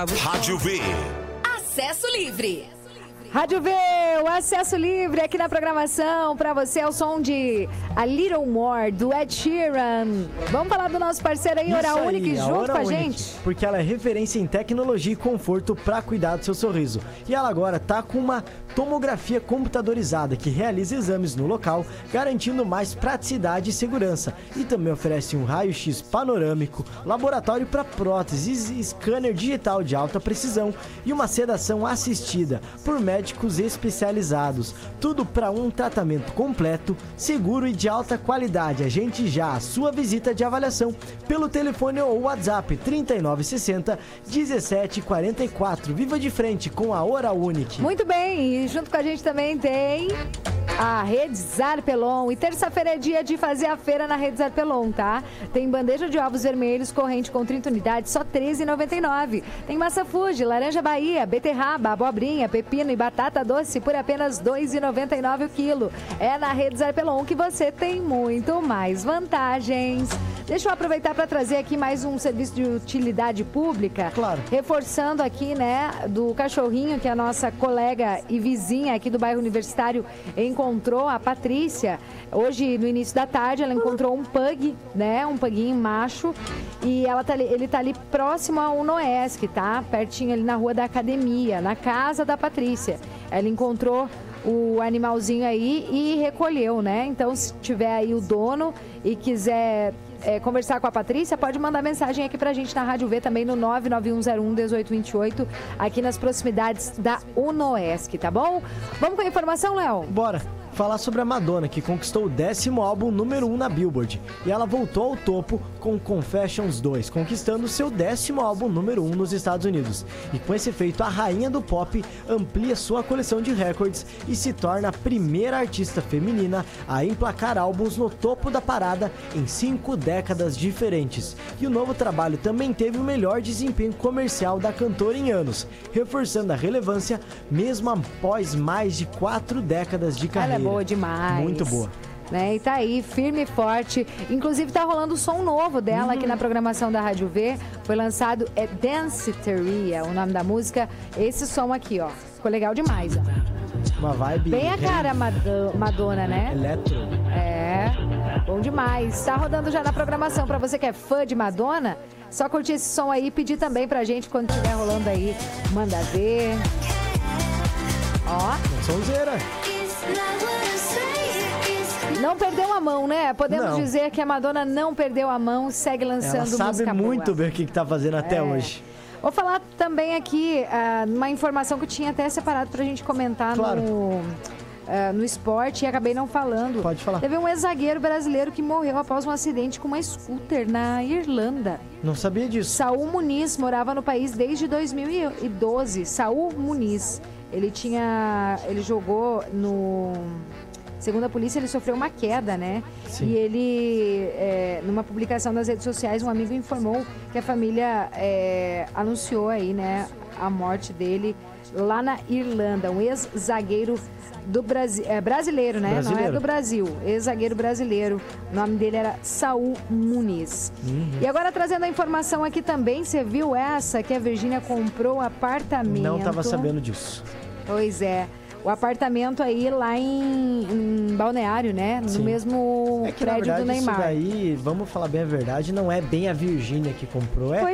Rádio V. Acesso livre. Rádio V, o acesso livre aqui na programação para você é o som de A Little More, do Ed Sheeran. Vamos falar do nosso parceiro aí, Oral Unique, junto com a gente? Porque ela é referência em tecnologia e conforto para cuidar do seu sorriso. E ela agora tá com uma tomografia computadorizada que realiza exames no local, garantindo mais praticidade e segurança. E também oferece um raio-x panorâmico, laboratório para próteses, scanner digital de alta precisão e uma sedação assistida por médicos especializados. Tudo para um tratamento completo, seguro e de alta qualidade. Agende já a sua visita de avaliação pelo telefone ou WhatsApp 3960 1744. Viva de frente com a Oral Unique. Muito bem, e junto com a gente também tem a Rede Zarpelon. E terça-feira é dia de fazer a feira na Rede Zarpelon, tá? Tem bandeja de ovos vermelhos, corrente com 30 unidades, só R$ 13,99. Tem massa Fuji, laranja Bahia, beterraba, abobrinha, pepino e batata doce por apenas R$ 2,99 o quilo. É na Rede Zarpelon que você tem muito mais vantagens. Deixa eu aproveitar para trazer aqui mais um serviço de utilidade pública. Claro. Reforçando aqui, né, do cachorrinho que a nossa colega e vizinha aqui do bairro Universitário encontrou, a Patrícia. Hoje, no início da tarde, ela encontrou um pug, né, um puguinho macho. E ele tá ali próximo ao Unoesc, tá? Pertinho ali na rua da academia, na casa da Patrícia. Ela encontrou o animalzinho aí e recolheu, né? Então, se tiver aí o dono e quiser conversar com a Patrícia, pode mandar mensagem aqui pra gente na Rádio V também no 991011828, aqui nas proximidades da Unoesc, tá bom? Vamos com a informação, Léo? Bora! Falar sobre a Madonna, que conquistou o 10º álbum número 1 na Billboard. E ela voltou ao topo com Confessions 2, conquistando seu 10º álbum número 1 nos Estados Unidos. E com esse feito, a rainha do pop amplia sua coleção de recordes e se torna a primeira artista feminina a emplacar álbuns no topo da parada em 5 décadas diferentes. E o novo trabalho também teve o melhor desempenho comercial da cantora em anos, reforçando a relevância mesmo após mais de 4 décadas de carreira. Ela é boa demais. Muito boa. Né? E tá aí, firme e forte. Inclusive tá rolando o som novo dela aqui na programação da Rádio V. Foi lançado, é Danceteria, o nome da música. Esse som aqui, ó. Ficou legal demais, ó. Uma vibe... Bem a cara Madonna, né? Eletro. É, bom demais. Tá rodando já na programação. Pra você que é fã de Madonna, só curtir esse som aí e pedir também pra gente quando estiver rolando aí. Manda ver. Ó. Sonzeira. Não perdeu a mão, né? Podemos dizer que a Madonna não perdeu a mão, segue lançando música boa. Ela sabe muito bem o que tá fazendo até hoje. Vou falar também aqui uma informação que eu tinha até separado pra gente comentar no esporte e acabei não falando. Pode falar. Teve um ex-zagueiro brasileiro que morreu após um acidente com uma scooter na Irlanda. Não sabia disso. Saul Muniz morava no país desde 2012. Saul Muniz. Ele jogou no... Segundo a polícia, ele sofreu uma queda, né? Sim. E ele, numa publicação nas redes sociais, um amigo informou que a família anunciou aí, né, a morte dele lá na Irlanda. Um ex-zagueiro do Brasil, brasileiro, né? Brasileiro. Não é do Brasil. Ex-zagueiro brasileiro. O nome dele era Saul Muniz. E agora trazendo a informação aqui também, você viu essa que a Virgínia comprou apartamento? Não estava sabendo disso. Pois é. O apartamento aí lá em Balneário, né? No mesmo prédio do Neymar. Isso daí, vamos falar bem a verdade, não é bem a Virgínia que comprou,